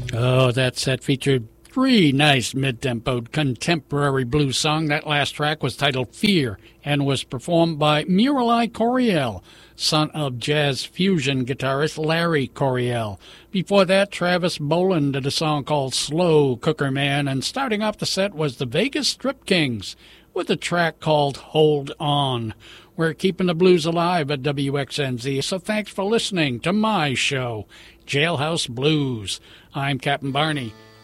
Oh, that set featured three nice mid-tempoed contemporary blues songs. That last track was titled Fear and was performed by Murali Coryell, son of jazz fusion guitarist Larry Coryell. Before that, Travis Boland did a song called Slow Cooker Man, and starting off the set was the Vegas Strip Kings with a track called Hold On. We're keeping the blues alive at WXNZ, so thanks for listening to my show, Jailhouse Blues. I'm Captain Barney,